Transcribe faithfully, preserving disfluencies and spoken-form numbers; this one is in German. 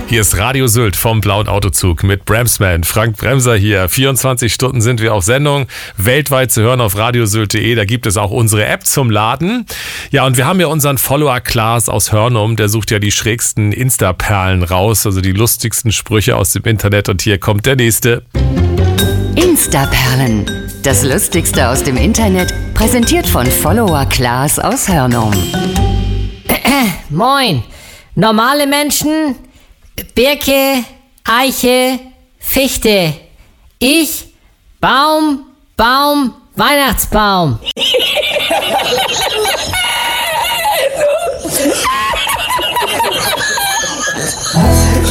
Hier ist Radio Sylt vom Blauen Autozug mit Bremsman. Frank Bremser hier. vierundzwanzig Stunden sind wir auf Sendung. Weltweit zu hören auf radiosylt punkt de. Da gibt es auch unsere App zum Laden. Ja, und wir haben ja unseren Follower Klaas aus Hörnum. Der sucht ja die schrägsten Insta-Perlen raus, also die lustigsten Sprüche aus dem Internet. Und hier kommt der nächste. Insta-Perlen. Das Lustigste aus dem Internet. Präsentiert von Follower Klaas aus Hörnum. Moin. Normale Menschen... Birke, Eiche, Fichte. Ich, Baum, Baum, Weihnachtsbaum.